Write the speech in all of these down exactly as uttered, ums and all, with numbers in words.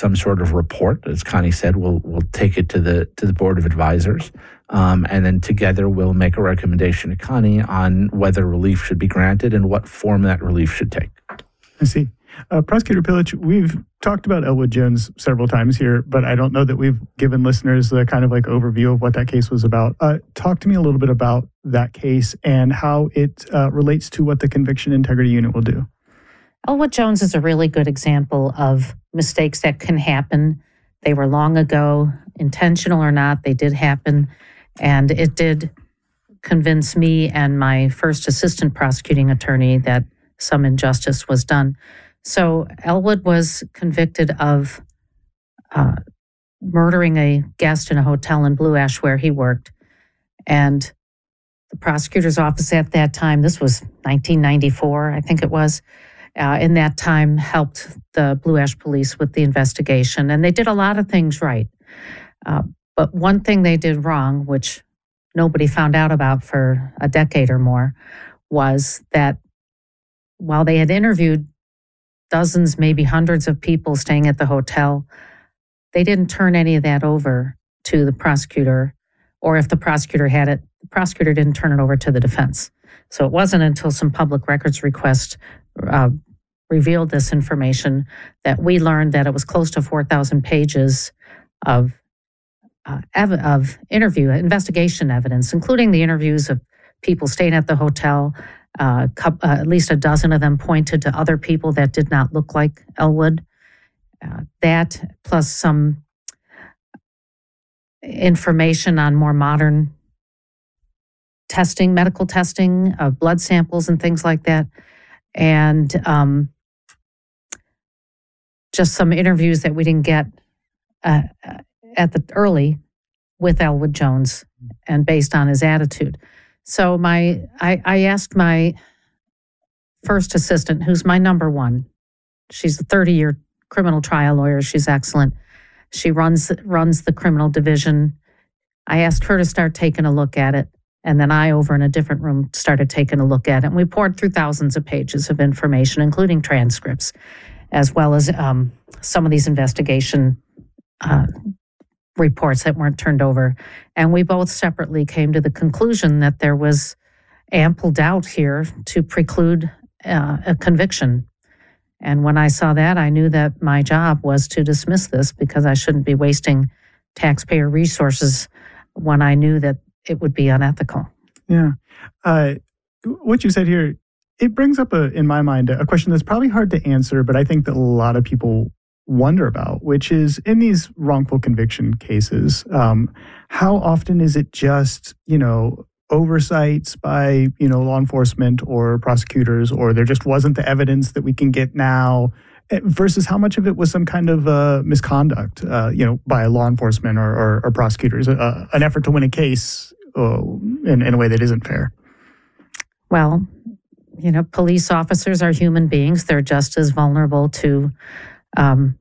some sort of report. As Connie said, we'll we'll take it to the to the Board of Advisors, um, and then together we'll make a recommendation to Connie on whether relief should be granted and what form that relief should take. I see. Uh, Prosecutor Pilic, we've talked about Elwood Jones several times here, but I don't know that we've given listeners the kind of like overview of what that case was about. Uh, talk to me a little bit about that case and how it uh, relates to what the Conviction Integrity Unit will do. Elwood Jones is a really good example of mistakes that can happen. They were long ago, intentional or not, they did happen. And it did convince me and my first assistant prosecuting attorney that some injustice was done. So Elwood was convicted of uh, murdering a guest in a hotel in Blue Ash where he worked. And the prosecutor's office at that time, this was nineteen ninety-four, I think it was, uh, in that time helped the Blue Ash police with the investigation. And they did a lot of things right. Uh, but one thing they did wrong, which nobody found out about for a decade or more, was that while they had interviewed dozens, maybe hundreds of people staying at the hotel, they didn't turn any of that over to the prosecutor, or if the prosecutor had it, the prosecutor didn't turn it over to the defense. So it wasn't until some public records request uh, revealed this information that we learned that it was close to four thousand pages of uh, ev- of interview, investigation evidence, including the interviews of people staying at the hotel. Uh, uh, at least a dozen of them pointed to other people that did not look like Elwood. Uh, that plus some information on more modern testing, medical testing of blood samples and things like that. And um, just some interviews that we didn't get uh, at the early with Elwood Jones and based on his attitude. So my, I, I asked my first assistant, who's my number one. She's a thirty-year criminal trial lawyer. She's excellent. She runs runs the criminal division. I asked her to start taking a look at it, and then I, over in a different room, started taking a look at it. And we poured through thousands of pages of information, including transcripts, as well as um, some of these investigation uh reports that weren't turned over. And we both separately came to the conclusion that there was ample doubt here to preclude uh, a conviction. And when I saw that, I knew that my job was to dismiss this because I shouldn't be wasting taxpayer resources when I knew that it would be unethical. Yeah. Uh, what you said here, it brings up, a, in my mind, a question that's probably hard to answer, but I think that a lot of people wonder about, which is in these wrongful conviction cases, um, how often is it just, you know, oversights by, you know, law enforcement or prosecutors, or there just wasn't the evidence that we can get now, versus how much of it was some kind of uh, misconduct, uh, you know, by law enforcement or, or, or prosecutors, uh, an effort to win a case uh, in, in a way that isn't fair? Well, you know, police officers are human beings. They're just as vulnerable to Um,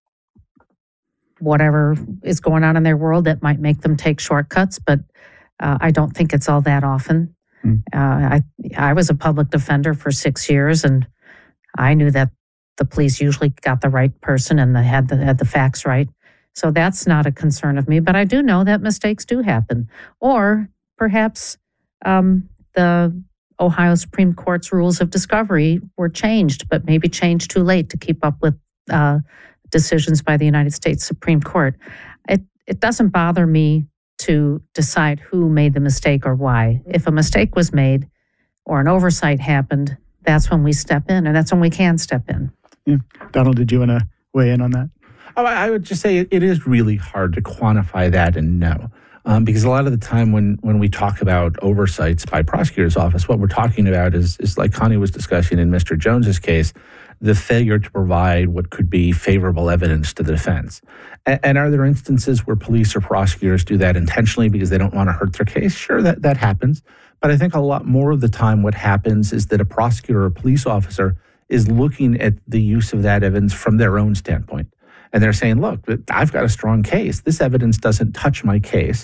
whatever is going on in their world that might make them take shortcuts, but uh, I don't think it's all that often. Mm. Uh, I I was a public defender for six years, and I knew that the police usually got the right person and they had the had the facts right. So that's not a concern of me. But I do know that mistakes do happen, or perhaps um, the Ohio Supreme Court's rules of discovery were changed, but maybe changed too late to keep up with Uh, decisions by the United States Supreme Court. It it doesn't bother me to decide who made the mistake or why. If a mistake was made or an oversight happened, that's when we step in, and that's when we can step in. Yeah. Donald, did you want to weigh in on that? Oh, I would just say it is really hard to quantify that and know. Um, because a lot of the time when, when we talk about oversights by prosecutor's office, what we're talking about is, is like Connie was discussing in Mister Jones's case, the failure to provide what could be favorable evidence to the defense. And, and are there instances where police or prosecutors do that intentionally because they don't want to hurt their case? Sure, that, that happens. But I think a lot more of the time what happens is that a prosecutor or police officer is looking at the use of that evidence from their own standpoint. And they're saying, look, I've got a strong case. This evidence doesn't touch my case.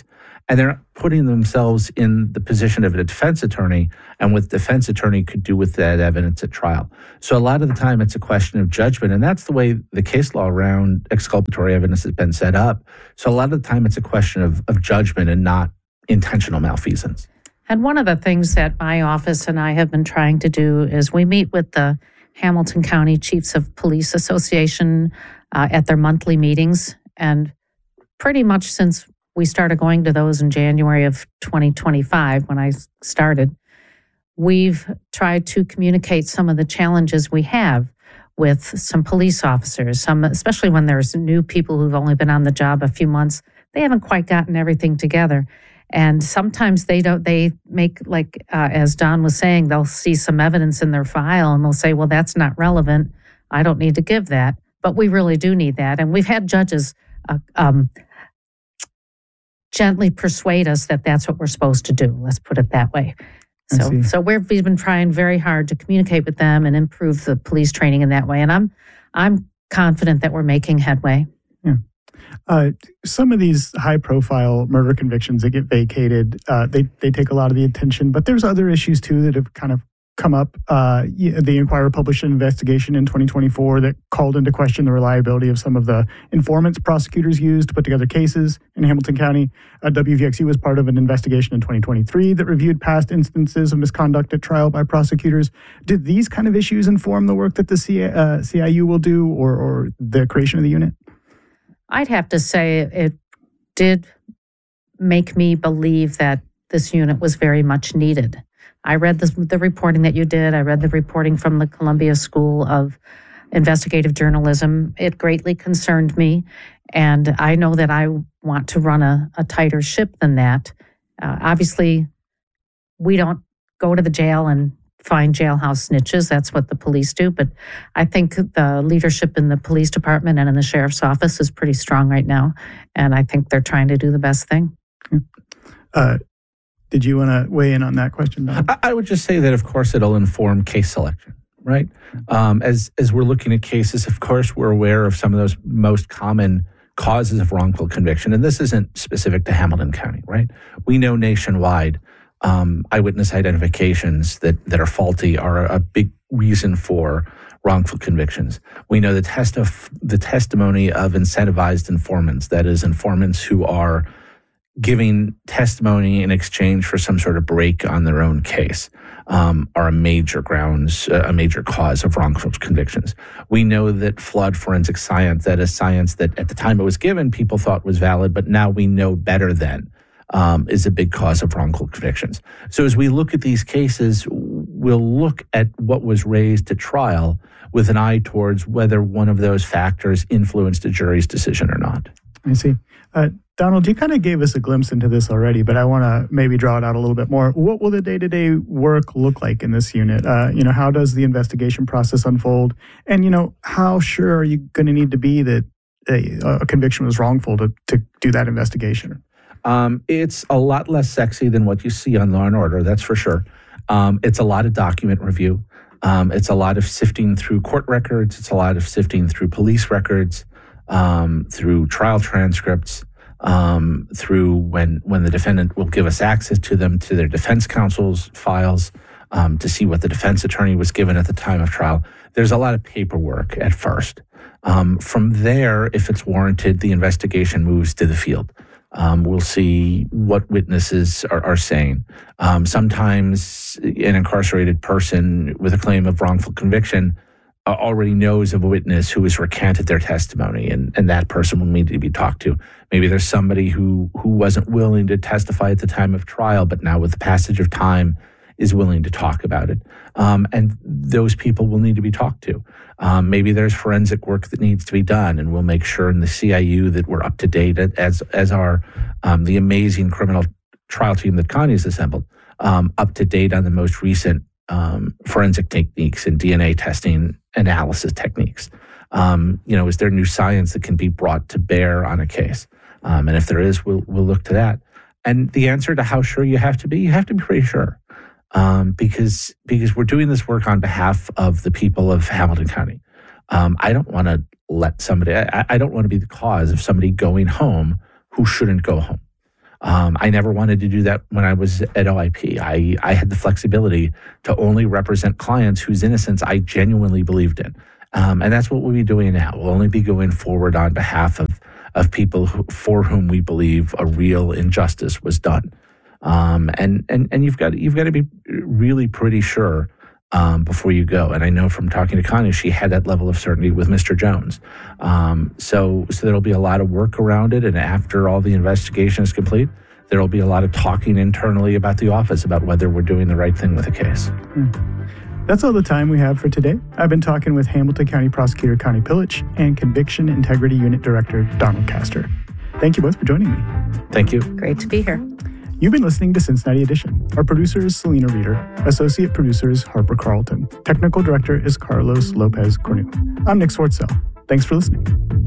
and they're not putting themselves in the position of a defense attorney and what the defense attorney could do with that evidence at trial. So a lot of the time it's a question of judgment, and that's the way the case law around exculpatory evidence has been set up. So a lot of the time it's a question of, of judgment and not intentional malfeasance. And one of the things that my office and I have been trying to do is we meet with the Hamilton County Chiefs of Police Association uh, at their monthly meetings. And pretty much since we started going to those in January of twenty twenty-five, when I started, we've tried to communicate some of the challenges we have with some police officers, some, especially when there's new people who've only been on the job a few months. They haven't quite gotten everything together. And sometimes they don't, they make, like, uh, as Don was saying, they'll see some evidence in their file and they'll say, well, that's not relevant. I don't need to give that. But we really do need that. And we've had judges uh, um, gently persuade us that that's what we're supposed to do. Let's put it that way. So, so we've been trying very hard to communicate with them and improve the police training in that way. And I'm, I'm confident that we're making headway. Yeah. Uh, some of these high-profile murder convictions that get vacated, uh, they they take a lot of the attention. But there's other issues too that have kind of come up. Uh, the Inquirer published an investigation in twenty twenty-four that called into question the reliability of some of the informants prosecutors used to put together cases in Hamilton County. Uh, W V X U was part of an investigation in twenty twenty-three that reviewed past instances of misconduct at trial by prosecutors. Did these kind of issues inform the work that the C, uh, C I U will do, or, or the creation of the unit? I'd have to say it did make me believe that this unit was very much needed. I read the, the reporting that you did. I read the reporting from the Columbia School of Investigative Journalism. It greatly concerned me, and I know that I want to run a, a tighter ship than that. Uh, obviously, we don't go to the jail and find jailhouse snitches. That's what the police do. But I think the leadership in the police department and in the sheriff's office is pretty strong right now. And I think they're trying to do the best thing. Uh, did you want to weigh in on that question, Don? I would just say that, of course, it'll inform case selection, right? Um, as, as we're looking at cases, of course, we're aware of some of those most common causes of wrongful conviction. And this isn't specific to Hamilton County, right? We know nationwide Um, eyewitness identifications that, that are faulty are a big reason for wrongful convictions. We know the test of the testimony of incentivized informants, that is, informants who are giving testimony in exchange for some sort of break on their own case, um, are a major grounds, a major cause of wrongful convictions. We know that flawed forensic science, that is science that at the time it was given, people thought was valid, but now we know better than. Um, is a big cause of wrongful convictions. So as we look at these cases, we'll look at what was raised at trial with an eye towards whether one of those factors influenced a jury's decision or not. I see. Uh, Donald, you kind of gave us a glimpse into this already, but I want to maybe draw it out a little bit more. What will the day-to-day work look like in this unit? Uh, you know, how does the investigation process unfold? And, you know, how sure are you going to need to be that a, a conviction was wrongful to, to do that investigation? Um, it's a lot less sexy than what you see on Law and Order, that's for sure. Um, it's a lot of document review. Um, it's a lot of sifting through court records. It's a lot of sifting through police records, um, through trial transcripts, um, through when, when the defendant will give us access to them, to their defense counsel's files, um, to see what the defense attorney was given at the time of trial. There's a lot of paperwork at first. Um, from there, if it's warranted, the investigation moves to the field. Um, we'll see what witnesses are, are saying. Um, sometimes an incarcerated person with a claim of wrongful conviction uh, already knows of a witness who has recanted their testimony, and, and that person will need to be talked to. Maybe there's somebody who, who wasn't willing to testify at the time of trial, but now with the passage of time is willing to talk about it. Um, and those people will need to be talked to. Um, maybe there's forensic work that needs to be done, and we'll make sure in the C I U that we're up to date, as as are um, the amazing criminal trial team that Connie's assembled, um, up to date on the most recent um, forensic techniques and D N A testing analysis techniques. Um, you know, is there new science that can be brought to bear on a case? Um, and if there is, we'll we'll look to that. And the answer to how sure you have to be, you have to be pretty sure. Um, because because we're doing this work on behalf of the people of Hamilton County. Um, I don't want to let somebody, I, I don't want to be the cause of somebody going home who shouldn't go home. Um, I never wanted to do that when I was at O I P. I, I had the flexibility to only represent clients whose innocence I genuinely believed in. Um, and that's what we'll be doing now. We'll only be going forward on behalf of, of people who, for whom we believe a real injustice was done. Um, and, and, and you've got, you've got to be really pretty sure Um, before you go. And I know from talking to Connie, she had that level of certainty with Mister Jones. Um, so, so there'll be a lot of work around it. And after all the investigation is complete, there'll be a lot of talking internally about the office about whether we're doing the right thing with the case. Mm. That's all the time we have for today. I've been talking with Hamilton County Prosecutor Connie Pillich and Conviction Integrity Unit Director Donald Castor. Thank you both for joining me. Thank you. Great to be here. You've been listening to Cincinnati Edition. Our producer is Selena Reeder. Associate producer is Harper Carlton. Technical director is Carlos Lopez Cornu. I'm Nick Swartzel. Thanks for listening.